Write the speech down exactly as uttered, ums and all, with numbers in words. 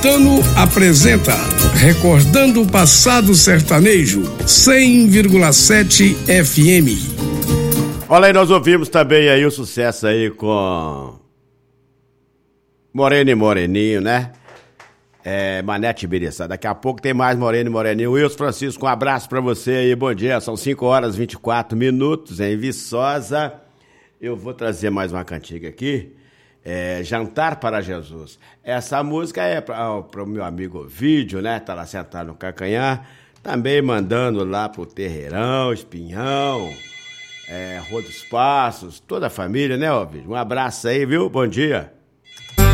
Tano apresenta Recordando o Passado Sertanejo, cem vírgula sete F M. Olha aí, nós ouvimos também aí o sucesso aí com Moreno e Moreninho, né? É, Manete Biriçá. Daqui a pouco tem mais Moreno e Moreninho. Wilson Francisco, um abraço pra você aí, bom dia. São cinco horas e vinte e quatro minutos em Viçosa. Eu vou trazer mais uma cantiga aqui. É, Jantar para Jesus. Essa música é para o meu amigo Vídeo, né? Tá lá sentado no Cacanhar. Também mandando lá pro Terreirão, Espinhão, é, Rua dos Passos, toda a família, né, ó, Vídeo? Um abraço aí, viu? Bom dia.